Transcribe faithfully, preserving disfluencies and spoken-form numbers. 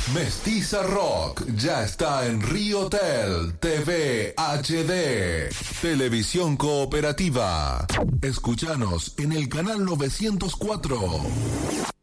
Mestiza Rock ya está en Riotel T V H D. Televisión Cooperativa. Escúchanos en el canal novecientos cuatro.